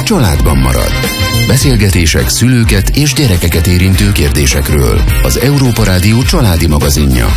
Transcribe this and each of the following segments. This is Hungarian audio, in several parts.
családban marad. Beszélgetések szülőket és gyerekeket érintő kérdésekről. Az Európa Rádió családi magazinja.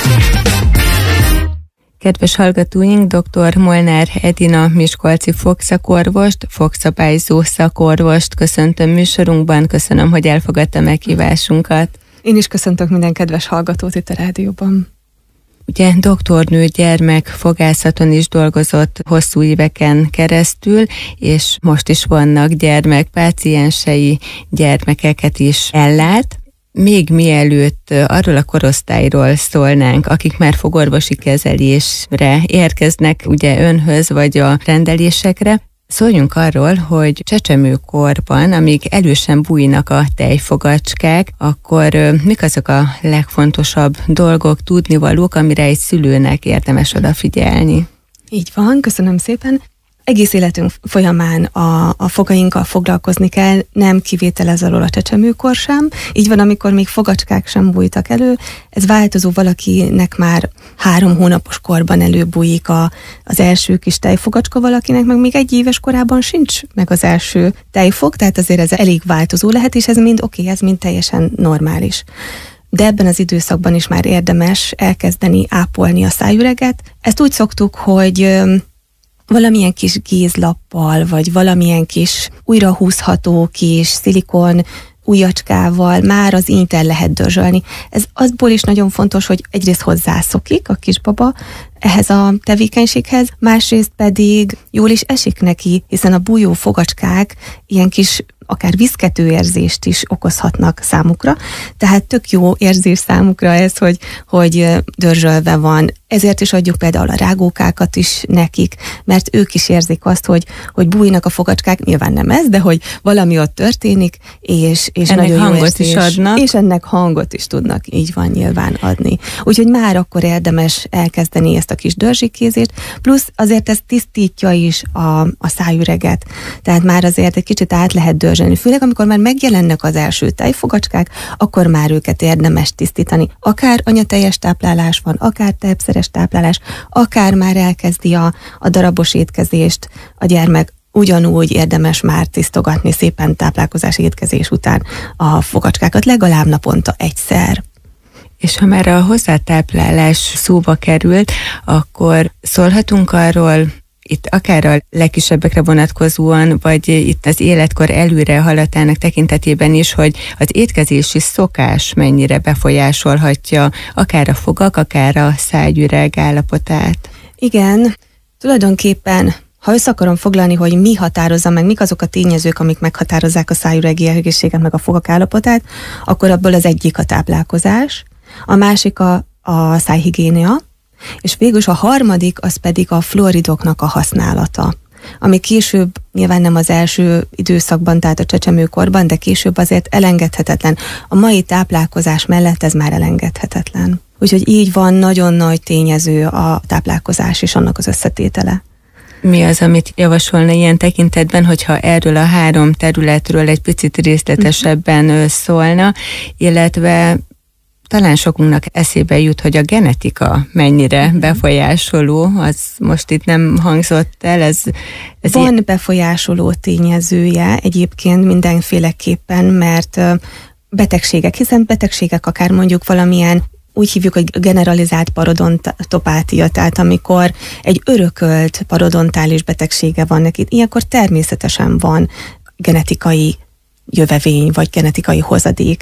Kedves hallgatóink, dr. Molnár Edina miskolci fogszakorvost, fogszabályzó szakorvost köszöntöm műsorunkban. Köszönöm, hogy elfogadta meghívásunkat. Én is köszöntök minden kedves hallgatót itt a rádióban. Ugye doktornő gyermekfogászaton is dolgozott hosszú éveken keresztül, és most is vannak gyermekpáciensei, gyermekeket is ellát. Még mielőtt arról a korosztályról szólnánk, akik már fogorvosi kezelésre érkeznek ugye önhöz vagy a rendelésekre, szóljunk arról, hogy csecsemőkorban, amíg elősen bújnak a tejfogacskák, akkor mik azok a legfontosabb dolgok, tudnivalók, amire egy szülőnek érdemes odafigyelni? Így van, köszönöm szépen. Egész életünk folyamán a fogainkkal foglalkozni kell, nem kivétel ez alól a csecsemőkor sem. Így van, amikor még fogacskák sem bújtak elő. Ez változó, valakinek már 3 hónapos korban előbújik az első kis tejfogacska, valakinek meg még 1 éves korában sincs meg az első tejfog, tehát azért ez elég változó lehet, és ez mind ez mind teljesen normális. De ebben az időszakban is már érdemes elkezdeni ápolni a szájüreget. Ezt úgy szoktuk, hogy valamilyen kis gézlappal, vagy valamilyen kis újrahúzható kis szilikon ujjacskával már az ínyt el lehet dörzsölni. Ez azból is nagyon fontos, hogy egyrészt hozzászokik a kisbaba ehhez a tevékenységhez, másrészt pedig jól is esik neki, hiszen a bújó fogacskák ilyen kis akár viszkető érzést is okozhatnak számukra, tehát tök jó érzés számukra ez, hogy dörzsölve van. Ezért is adjuk például a rágókákat is nekik, mert ők is érzik azt, hogy bújnak a fogacskák, nyilván nem ez, de hogy valami ott történik, és ennek nagyon hangot jó érzés, is adnak. És ennek hangot is tudnak, így van, nyilván adni. Úgyhogy már akkor érdemes elkezdeni ezt a kis dörzsikézést, plusz azért ez tisztítja is a szájüreget, tehát már azért egy kicsit át lehet dörzsölni. Főleg amikor már megjelennek az első tejfogacskák, akkor már őket érdemes tisztítani. Akár anyateljes táplálás van, akár tejszeres táplálás, akár már elkezdi a darabos étkezést a gyermek, ugyanúgy érdemes már tisztogatni szépen táplálkozási étkezés után a fogacskákat, legalább naponta egyszer. És ha már a hozzátáplálás szóba került, akkor szólhatunk arról, itt akár a legkisebbekre vonatkozóan, vagy itt az életkor előre haladásának tekintetében is, hogy az étkezési szokás mennyire befolyásolhatja akár a fogak, akár a szájüreg állapotát. Igen, tulajdonképpen, ha össze akarom foglalni, hogy mi határozza meg, mik azok a tényezők, amik meghatározzák a szájüregi egészséget, meg a fogak állapotát, akkor abból az egyik a táplálkozás, a másik a szájhigiénia, és végül a harmadik az pedig a fluoridoknak a használata, ami később, nyilván nem az első időszakban, tehát a csecsemőkorban, de később azért elengedhetetlen. A mai táplálkozás mellett ez már elengedhetetlen. Úgyhogy így van, nagyon nagy tényező a táplálkozás és annak az összetétele. Mi az, amit javasolna ilyen tekintetben, hogyha erről a 3 területről egy picit részletesebben szólna, illetve talán sokunknak eszébe jut, hogy a genetika mennyire befolyásoló, az most itt nem hangzott el. Ez van befolyásoló tényezője egyébként mindenféleképpen, mert betegségek, hiszen betegségek akár mondjuk valamilyen, úgy hívjuk, hogy generalizált parodontopátia, tehát amikor egy örökölt parodontális betegsége van neki, ilyenkor természetesen van genetikai jövevény, vagy genetikai hozadék,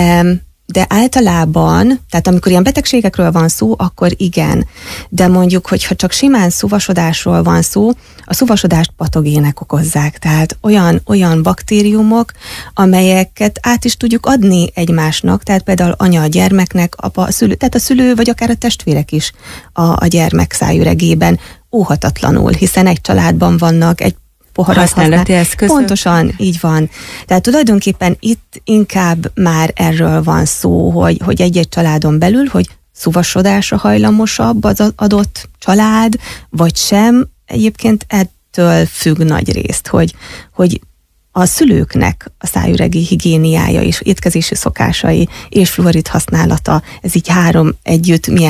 de általában, tehát amikor ilyen betegségekről van szó, akkor igen. De mondjuk, hogyha csak simán szuvasodásról van szó, a szuvasodást patogének okozzák. Tehát olyan baktériumok, amelyeket át is tudjuk adni egymásnak, tehát például anya a gyermeknek, apa a szülő, tehát a szülő vagy akár a testvérek is a gyermek szájüregében óhatatlanul, hiszen egy családban vannak, egy használati eszközök. Pontosan, így van. Tehát tulajdonképpen itt inkább már erről van szó, hogy egy-egy családon belül, hogy szuvasodásra hajlamosabb az adott család, vagy sem. Egyébként ettől függ nagy részt, hogy a szülőknek a szájüregi higiéniája és étkezési szokásai és fluorid használata, ez így 3 együtt milyen